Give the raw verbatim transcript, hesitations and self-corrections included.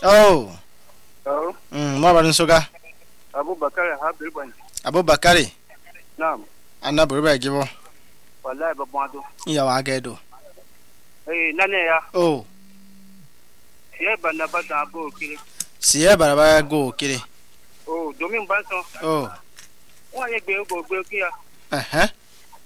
Oh. Oh. Mm, mo ba nsoga. Abu Bakari Habil Ban. Abu Bakari. Naam. Anna burba gibo. Wallahi babban ado. Iya wa gaido. Eh nane ya. Oh. Siye banda bata go kiri. Siye baraba go kiri. Oh, domin ban so. Oh. Wa ye gbe go gbe kiya. Eh eh.